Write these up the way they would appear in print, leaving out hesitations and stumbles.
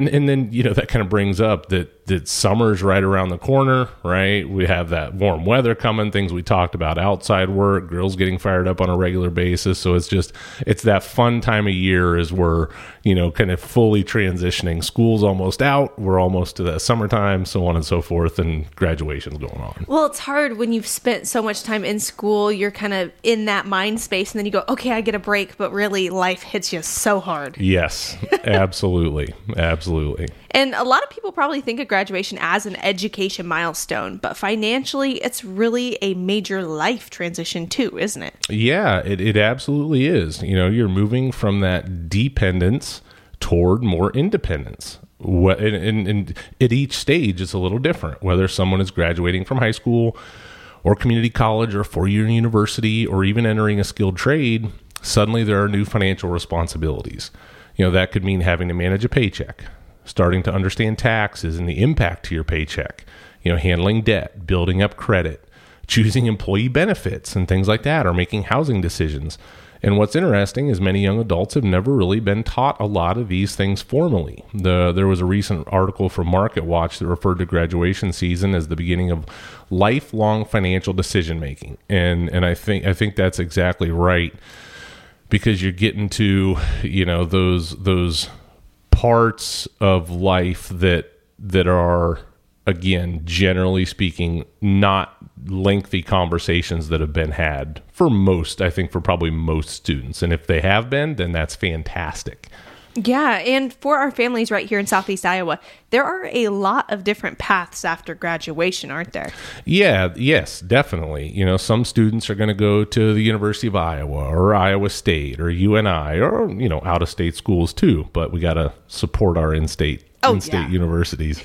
And then, that kind of brings up that summer's right around the corner, right? We have that warm weather coming, things we talked about, outside work, girls getting fired up on a regular basis. So it's that fun time of year as we're, kind of fully transitioning. School's almost out. We're almost to the summertime, so on and so forth, and graduation's going on. Well, it's hard when you've spent so much time in school. You're kind of in that mind space, and then you go, okay, I get a break, but really life hits you so hard. Yes, absolutely. Absolutely. And a lot of people probably think of graduation as an education milestone, but financially, it's really a major life transition too, isn't it? Yeah, it absolutely is. You're moving from that dependence toward more independence. And at each stage, it's a little different, whether someone is graduating from high school or community college or four-year university or even entering a skilled trade. Suddenly, there are new financial responsibilities. That could mean having to manage a paycheck, starting to understand taxes and the impact to your paycheck, handling debt, building up credit, choosing employee benefits and things like that, or making housing decisions. And what's interesting is many young adults have never really been taught a lot of these things formally. There was a recent article from MarketWatch that referred to graduation season as the beginning of lifelong financial decision making. And I think that's exactly right, because you're getting to, those parts of life that are, again, generally speaking, not lengthy conversations that have been had for probably most students. And if they have been, then that's fantastic. Yeah, and for our families right here in Southeast Iowa, there are a lot of different paths after graduation, aren't there? Yeah, yes, definitely. Some students are going to go to the University of Iowa or Iowa State or UNI or, out-of-state schools too, but we got to support our in-state universities.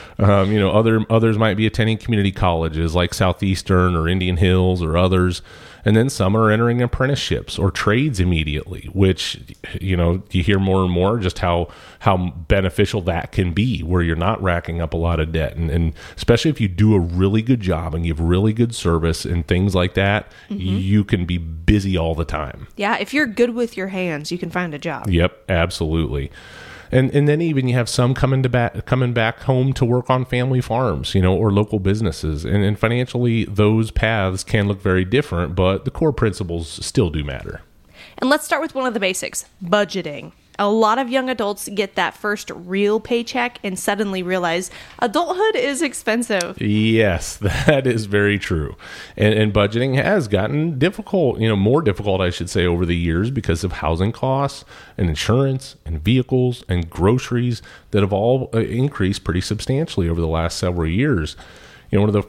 Others might be attending community colleges like Southeastern or Indian Hills or others. And then some are entering apprenticeships or trades immediately, which, you hear more and more just how beneficial that can be, where you're not racking up a lot of debt. And especially if you do a really good job and give really good service and things like that, you can be busy all the time. Yeah, if you're good with your hands, you can find a job. Yep, absolutely. And then even you have some coming back home to work on family farms, or local businesses. And financially, those paths can look very different, but the core principles still do matter. And let's start with one of the basics, budgeting. A lot of young adults get that first real paycheck and suddenly realize adulthood is expensive. Yes, that is very true. And budgeting has gotten difficult, more difficult, I should say, over the years because of housing costs and insurance and vehicles and groceries that have all increased pretty substantially over the last several years. One of the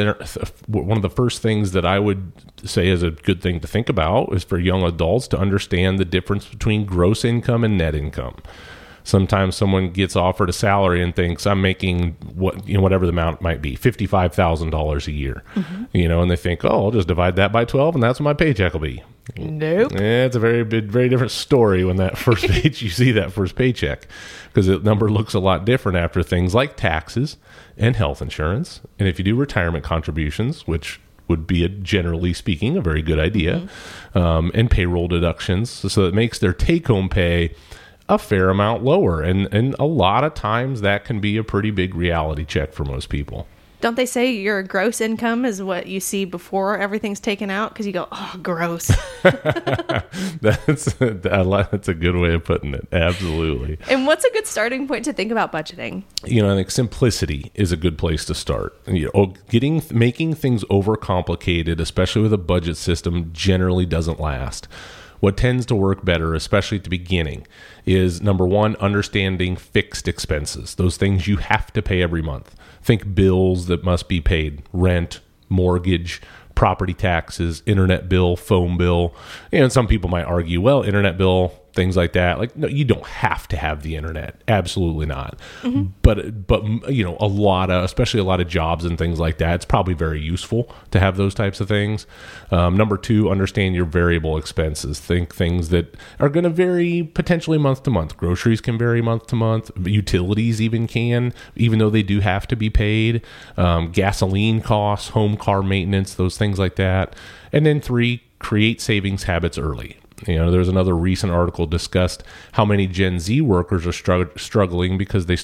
first things that I would say is a good thing to think about is for young adults to understand the difference between gross income and net income. Sometimes someone gets offered a salary and thinks I'm making whatever the amount might be, $55,000 a year, and they think, I'll just divide that by 12 and that's what my paycheck will be. Nope. It's a very different story when that first page you see that first paycheck, because the number looks a lot different after things like taxes and health insurance. And if you do retirement contributions, which would be, generally speaking, a very good idea, and payroll deductions. So it makes their take-home pay a fair amount lower. And a lot of times that can be a pretty big reality check for most people. Don't they say your gross income is what you see before everything's taken out? Because you go, oh, gross. That's a good way of putting it. Absolutely. And what's a good starting point to think about budgeting? I think simplicity is a good place to start. Making things overcomplicated, especially with a budget system, generally doesn't last. What tends to work better, especially at the beginning, is number one, understanding fixed expenses, those things you have to pay every month. Think bills that must be paid, rent, mortgage, property taxes, internet bill, phone bill. And some people might argue, well, internet bill, things like that. Like, no, you don't have to have the internet. Absolutely not. But especially a lot of jobs and things like that, it's probably very useful to have those types of things. Number two, understand your variable expenses. Think things that are going to vary potentially month to month. Groceries can vary month to month. Utilities even can, even though they do have to be paid. Gasoline costs, home car maintenance, those things like that. And then three, create savings habits early. You know, there's another recent article discussed how many Gen Z workers are struggling because they